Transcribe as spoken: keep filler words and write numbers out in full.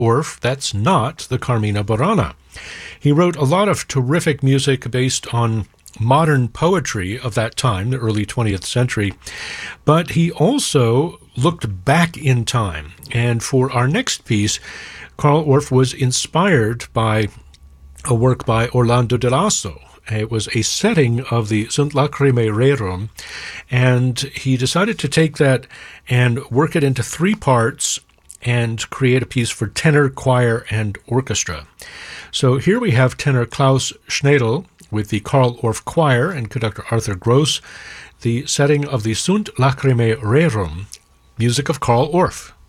Orff, that's not the Carmina Burana. He wrote a lot of terrific music based on modern poetry of that time, the early twentieth century, but he also looked back in time. And for our next piece, Carl Orff was inspired by a work by Orlando de Lasso. It was a setting of the Sunt Lacrimae Rerum, and he decided to take that and work it into three parts and create a piece for tenor, choir, and orchestra. So here we have tenor Klaus Schnedel with the Carl Orff Choir and conductor Arthur Gross, the setting of the Sunt Lacrimae Rerum, music of Carl Orff.